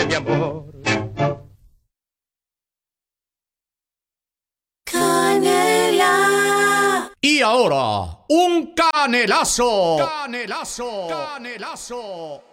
de mi amor. Canela. Y ahora, un canelazo. Canelazo. Canelazo.